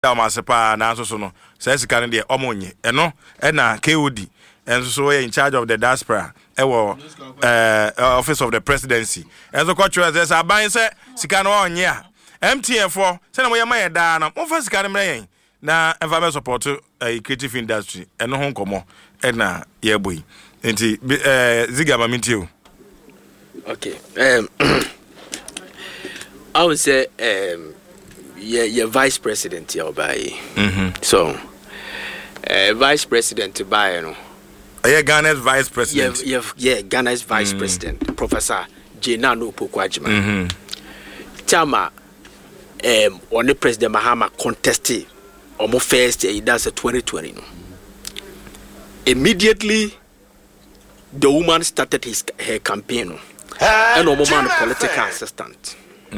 Masepa na so no says can de omonye eno na KOD and so in charge of the diaspora office of the presidency and so culture says aban say sika no onye a MTN for say na mo yema da na mo fa sika mre na environment support creative industry eno ho nkomo na ye boy enti ziga maminti o. Okay, I would say yeah, vice president here by. So, vice president to buy, you know. Yeah, Ghana's vice president. Yeah, Ghana's vice president, Professor Jenano Pokwajima. Chama, on the President Mahama contested almost first, that's a 2020. No? Immediately, the woman started her campaign, no? And a woman political assistant.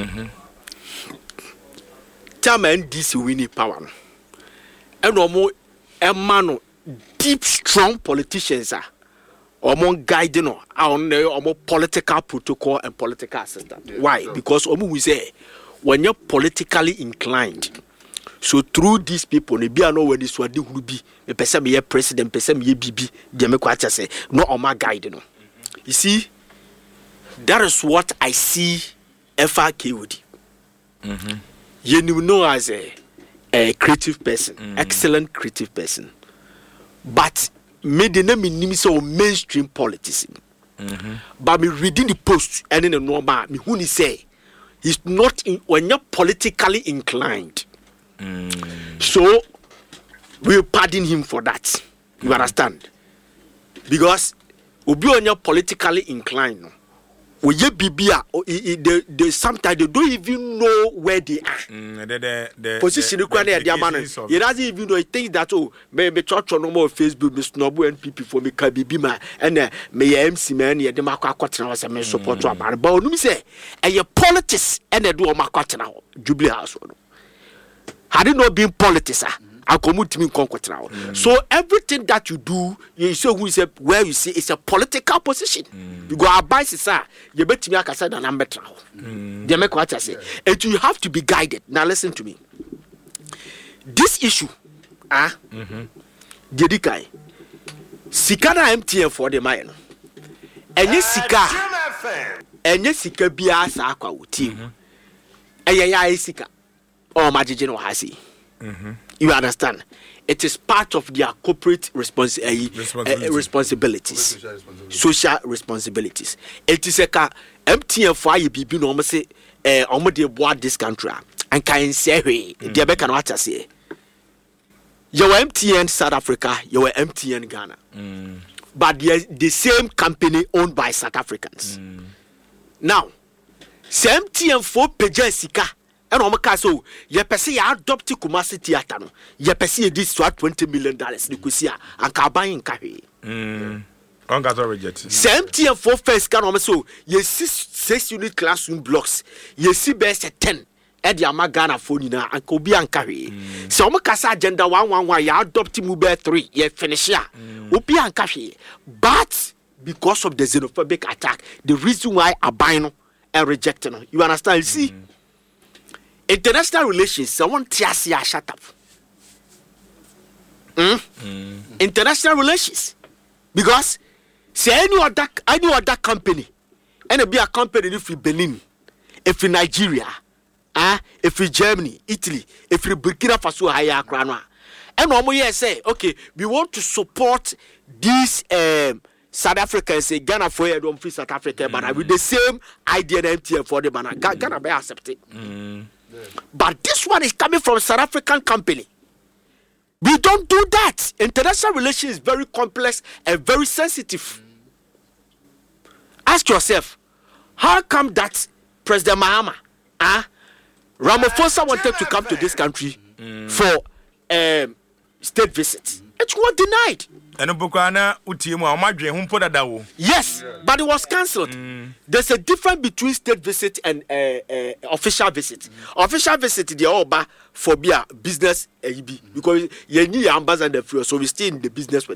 Chairman this winning power. And a man deep strong politicians are among guiding on political protocol and political assistance. Why? Because we say when you're politically inclined, so through these people, they be know where this one will be a person be a president, person be BB, Democrat say no oma guiding. You see, that is what I see FRKOD. You know as a creative person, excellent creative person. But me the name in so mainstream politics. But me reading the post and in the normal, me who say he's not in, when you're politically inclined. So we'll pardon him for that. You understand? Because obi when you're politically inclined. They sometimes they don't even know where they are. Position you doesn't even know. He thinks that maybe church or no more Facebook, Miss Nobu and people for me can be my and may MC man the Marco Cotton was a support to about. But me say, and your politics and a do a Marco now, Jubilee House. Had it not been politics, I come to me conquer now. So everything that you do, you say who is where you see it's a political position. You go buy sir, you bet me I can say that I'm better now. They make what I say. And you have to be guided. Now listen to me. This issue, Jedikai, Sikana MTN for the mine. And yes, Sika Bia Saka team. And ya Sika. Or Majino Hasi. You understand? It is part of their corporate responsibilities. Social responsibilities. It is a MTN for you be no say de board this country and can say the Becca what I say. You MTN South Africa, you MTN Ghana. But the same company owned by South Africans. Now, same MTN for Pejessica. And so ye pesi ya adopt Kumasi theater no ye pesi this $20 million ni kusia and ka ban nka hwe on got reject same tier for first can so ye 6 unit classroom blocks ye see best 10 e dia magana phone na and ko bi anka hwe so mo kasa agenda 111 ya adopt mobile 3 ye finish ya obi anka hwe but because of the xenophobic attack the reason why abino and reject no you understand you see international relations, someone tiasia shut up. International relations. Because say any other company, and it be a company if you Benin, if you Nigeria, if you Germany, Italy, if you Burkina Faso, higher crown. And one say, okay, we want to support these South Africans say Ghana for you don't free South Africa, but with the same idea MTN for the man, Ghana be accepted. But this one is coming from a South African company. We don't do that. International relations is very complex and very sensitive. Ask yourself, how come that President Mahama, Ramaphosa wanted to come to this country for state visit? It was denied. Yes, but it was cancelled. There's a difference between state visit and official visit. Official visit, they are all for business, because you need ambassador, so we stay in the business.